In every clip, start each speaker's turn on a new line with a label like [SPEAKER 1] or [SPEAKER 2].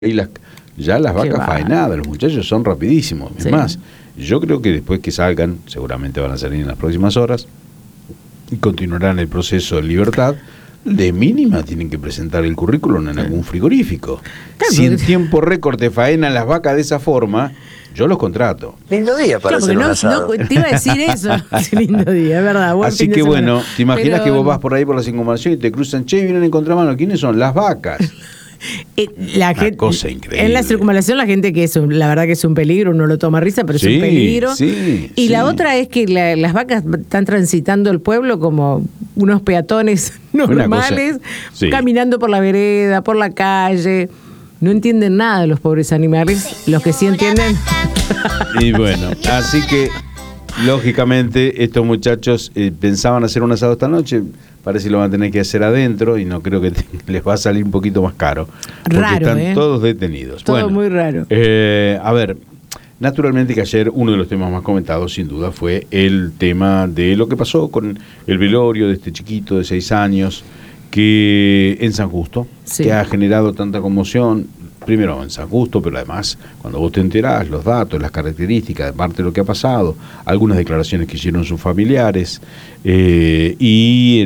[SPEAKER 1] y ya las vacas faenadas, los muchachos son rapidísimos. Es más, yo creo que después que salgan, seguramente van a salir en las próximas horas, y continuarán el proceso de libertad, de mínima tienen que presentar el currículum en algún frigorífico. Claro, si en tiempo récord te faenan las vacas de esa forma, yo los contrato.
[SPEAKER 2] Lindo día para hacer un asado.
[SPEAKER 3] No, te iba a decir eso. Lindo día, es verdad.
[SPEAKER 1] Así que bueno, te imaginas que vos vas por ahí por la circunvalación y te cruzan, che, vienen en contramano. ¿Quiénes son? Las vacas.
[SPEAKER 3] La gente, cosa increíble. En la circunvalación la gente que es la verdad que es un peligro, uno lo toma risa, pero es un peligro. Y la otra es que las vacas están transitando el pueblo como unos peatones normales, caminando por la vereda, por la calle. No entienden nada los pobres animales, los que sí entienden.
[SPEAKER 1] Y bueno, así que lógicamente estos muchachos pensaban hacer un asado esta noche. Parece que lo van a tener que hacer adentro y no creo que les va a salir un poquito más caro. Porque raro, están todos detenidos.
[SPEAKER 3] Todo muy raro.
[SPEAKER 1] A ver, naturalmente que ayer uno de los temas más comentados, sin duda, fue el tema de lo que pasó con el velorio de este chiquito de 6 años que en San Justo, que ha generado tanta conmoción. Primero en San Justo, pero además cuando vos te enterás, los datos, las características, de parte de lo que ha pasado, algunas declaraciones que hicieron sus familiares, y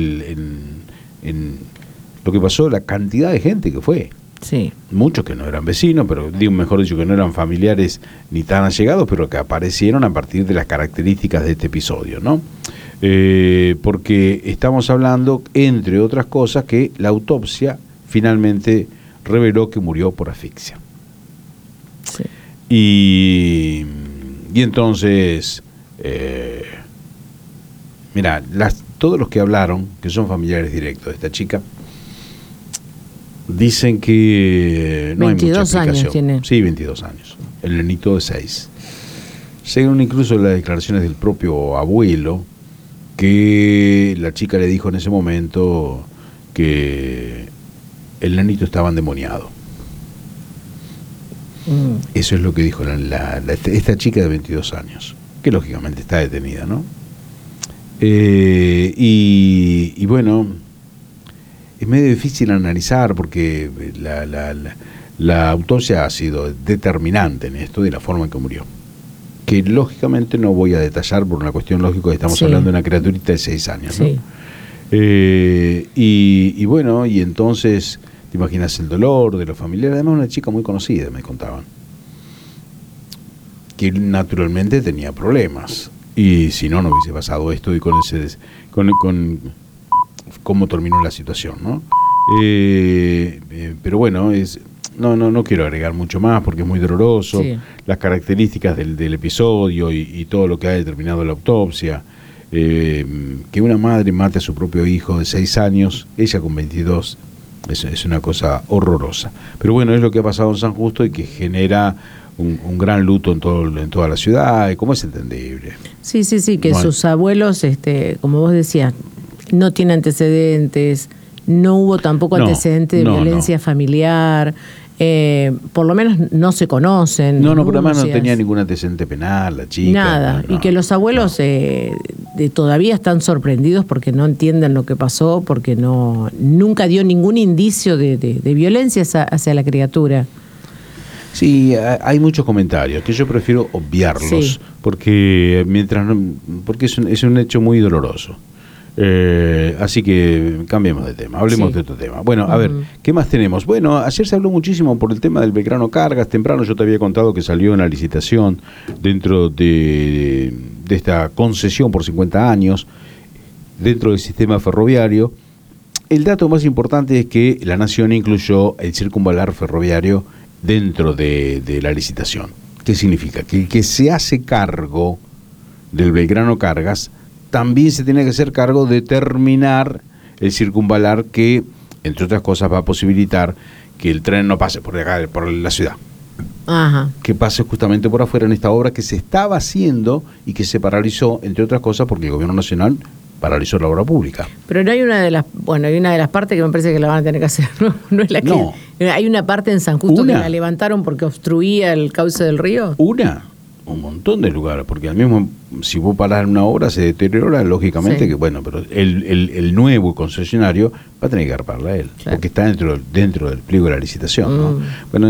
[SPEAKER 1] lo que pasó, la cantidad de gente que fue.
[SPEAKER 3] Sí.
[SPEAKER 1] Muchos que no eran vecinos, pero digo, mejor dicho, que no eran familiares ni tan allegados, pero que aparecieron a partir de las características de este episodio, ¿no? Porque estamos hablando, entre otras cosas, que la autopsia finalmente reveló que murió por asfixia.
[SPEAKER 3] Sí.
[SPEAKER 1] Y entonces, mira, todos los que hablaron, que son familiares directos de esta chica, dicen que no hay mucha explicación.
[SPEAKER 3] 22 años tiene.
[SPEAKER 1] Sí, 22 años. El nenito de 6. Según incluso las declaraciones del propio abuelo, que la chica le dijo en ese momento que el nenito estaba endemoniado. Eso es lo que dijo esta chica de 22 años, que lógicamente está detenida, ¿no? Y bueno, es medio difícil analizar porque la autopsia ha sido determinante en esto de la forma en que murió. Que lógicamente no voy a detallar por una cuestión lógica, estamos hablando de una criaturita de 6 años, ¿no? Y bueno, y entonces te imaginas el dolor de los familiares. Además una chica muy conocida, me contaban, que naturalmente tenía problemas, y si no, no hubiese pasado esto, y con cómo terminó la situación, ¿no? Pero bueno, no quiero agregar mucho más porque es muy doloroso, las características del episodio y todo lo que ha determinado la autopsia. Que una madre mate a su propio hijo de 6 años, ella con 22, es una cosa horrorosa. Pero bueno, es lo que ha pasado en San Justo y que genera un gran luto en toda la ciudad, como es entendible.
[SPEAKER 3] Sí, que sus abuelos, como vos decías, no tienen antecedentes, no hubo tampoco antecedentes de violencia familiar. Por lo menos no se conocen.
[SPEAKER 1] No, pero además no tenía ningún antecedente penal, la chica.
[SPEAKER 3] Nada, y que los abuelos todavía están sorprendidos porque no entienden lo que pasó, porque nunca dio ningún indicio de violencia hacia la criatura.
[SPEAKER 1] Sí, hay muchos comentarios que yo prefiero obviarlos, porque es un hecho muy doloroso. Así que cambiemos de tema, hablemos de otro tema. Bueno, a ver, ¿qué más tenemos? Bueno, ayer se habló muchísimo por el tema del Belgrano Cargas. Temprano yo te había contado que salió una licitación dentro de esta concesión por 50 años dentro del sistema ferroviario. El dato más importante es que la Nación incluyó el circunvalar ferroviario dentro de la licitación. ¿Qué significa? Que el que se hace cargo del Belgrano Cargas también se tiene que hacer cargo de terminar el circunvalar que, entre otras cosas, va a posibilitar que el tren no pase por acá, por la ciudad.
[SPEAKER 3] Ajá.
[SPEAKER 1] Que pase justamente por afuera en esta obra que se estaba haciendo y que se paralizó, entre otras cosas, porque el gobierno nacional paralizó la obra pública.
[SPEAKER 3] Pero no hay una de las partes que me parece que la van a tener que hacer, ¿no es la que? No. Hay una parte en San Justo que la levantaron porque obstruía el cauce del río.
[SPEAKER 1] un montón de lugares, porque al mismo, si vos parás en una obra se deteriora, lógicamente, que bueno, pero el nuevo concesionario va a tener que arparla él, porque está dentro del pliego de la licitación, ¿no? Bueno,